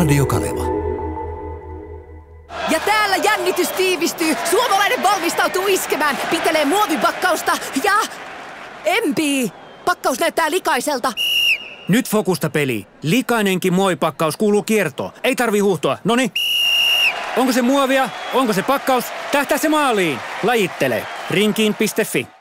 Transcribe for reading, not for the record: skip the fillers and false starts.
Radio Kaleva. Ja täällä jännitys tiivistyy. Suomalainen valmistautuu iskemään. Pitelee muovipakkausta ja... empii. Pakkaus näyttää likaiselta. Nyt fokusta peli. Likainenkin muovipakkaus kuuluu kiertoon. Ei tarvi huuhtoa. Noniin. Onko se muovia? Onko se pakkaus? Tähtää se maaliin. Lajittele. Rinkiin.fi